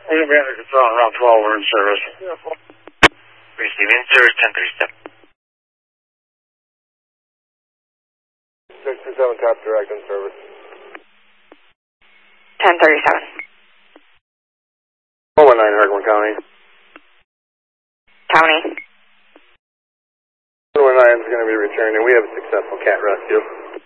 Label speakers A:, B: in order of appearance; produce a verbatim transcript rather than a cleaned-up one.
A: We'll be under control around twelve. We're in service.
B: Receiving service ten thirty-seven.
C: six two seven Cap Direct in service.
D: ten thirty-seven.
C: one one nine Hardware County.
D: County.
C: one one nine is going to be returning. We have a successful cat rescue.